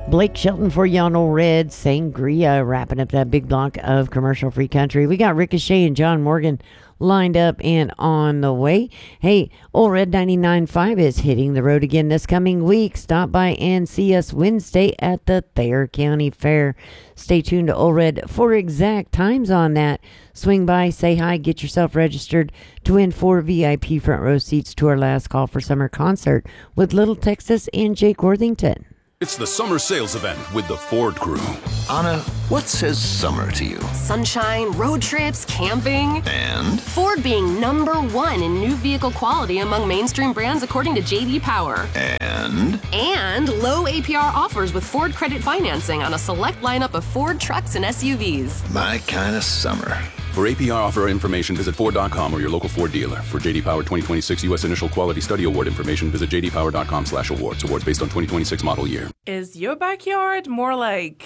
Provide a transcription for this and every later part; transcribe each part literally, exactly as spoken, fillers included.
Blake Shelton for you on Old Red. Sangria wrapping up that big block of commercial-free country. We got Ricochet and John Morgan lined up and on the way. Hey, Old Red ninety-nine point five is hitting the road again this coming week. Stop by and see us Wednesday at the Thayer County Fair. Stay tuned to Old Red for exact times on that. Swing by, say hi, get yourself registered to win four V I P front row seats to our last call for summer concert with Little Texas and Jake Worthington. It's the summer sales event with the Ford crew. Anna, what says summer to you? Sunshine, road trips, camping. And? Ford being number one in new vehicle quality among mainstream brands according to J D Power. And? And low A P R offers with Ford credit financing on a select lineup of Ford trucks and S U Vs. My kind of summer. For A P R offer information, visit Ford dot com or your local Ford dealer. For J D Power twenty twenty-six U S Initial Quality Study Award information, visit j d power dot com slash awards. Awards based on twenty twenty-six model year. Is your backyard more like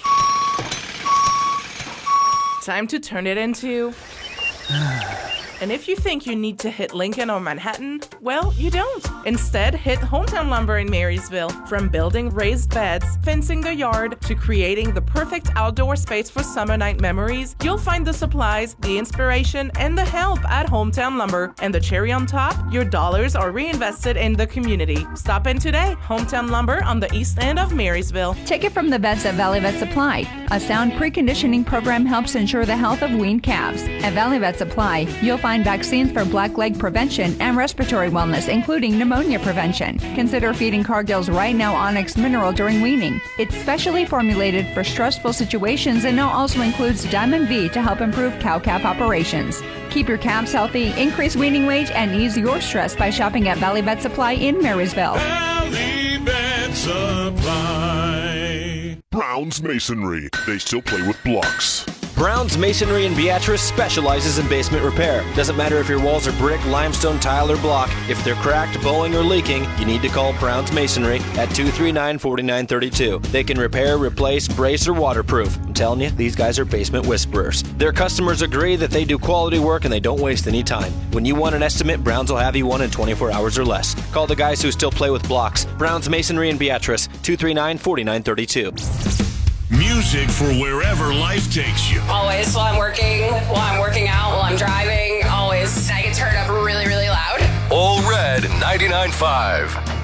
time to turn it into? And if you think you need to hit Lincoln or Manhattan, well, you don't. Instead, hit Hometown Lumber in Marysville. From building raised beds, fencing the yard, to creating the perfect outdoor space for summer night memories, you'll find the supplies, the inspiration, and the help at Hometown Lumber. And the cherry on top, your dollars are reinvested in the community. Stop in today. Hometown Lumber on the east end of Marysville. Take it from the vets at Valley Vet Supply. A sound preconditioning program helps ensure the health of weaned calves. At Valley Vet Supply, you'll find vaccines for black leg prevention and respiratory wellness, including pneumonia prevention. Consider feeding Cargill's Right Now Onyx Mineral during weaning. It's specially formulated for stressful situations and now also includes Diamond V to help improve cow-calf operations. Keep your calves healthy, increase weaning weight, and ease your stress by shopping at Valley Vet Supply in Marysville. Valley Vet Supply. Brown's Masonry. They still play with blocks. Brown's Masonry in Beatrice specializes in basement repair. Doesn't matter if your walls are brick, limestone, tile, or block. If they're cracked, bowing, or leaking, you need to call Brown's Masonry at two three nine, four nine three two. They can repair, replace, brace, or waterproof. I'm telling you, these guys are basement whisperers. Their customers agree that they do quality work and they don't waste any time. When you want an estimate, Brown's will have you one in twenty-four hours or less. Call the guys who still play with blocks. Brown's Masonry in Beatrice, two three nine, four nine three two. Music for wherever life takes you. Always while I'm working, while I'm working out, while I'm driving, always. I can turn up really, really loud. Old Red ninety-nine point five.